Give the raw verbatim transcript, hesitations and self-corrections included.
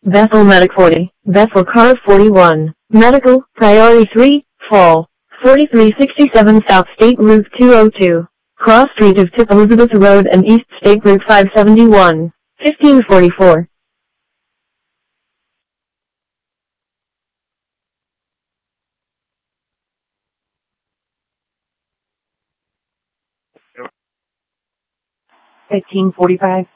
Bethel Medic forty, Bethel Car forty-one, Medical, Priority three, Fall, forty-three sixty-seven South State Route two oh two, Cross Street of Tip Elizabeth Road and East State Route five seventy-one, fifteen forty-four. fifteen forty-five.